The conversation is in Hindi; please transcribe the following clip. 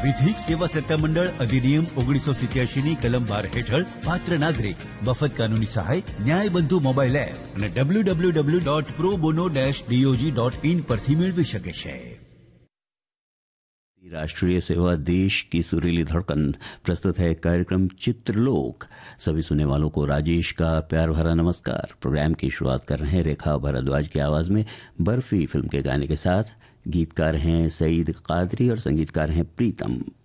વિધિક સેવા સત્તામંડળ અધિનિયમ 1987ની કલમ 12 હેઠળ પાત્ર નાગરિક મફત કાનૂની સહાય ન્યાયબંધુ મોબાઈલ એપ અને www.probono-dog.in પરથી મેળવી શકે છે. राष्ट्रीय सेवा देश की सुरीली धड़कन प्रस्तुत है कार्यक्रम चित्रलोक. सभी सुनने वालों को राजेश का प्यार भरा नमस्कार. प्रोग्राम की शुरुआत कर रहे हैं रेखा भारद्वाज की आवाज में बर्फी फिल्म के गाने के साथ. गीतकार हैं सईद कादरी और संगीतकार हैं प्रीतम.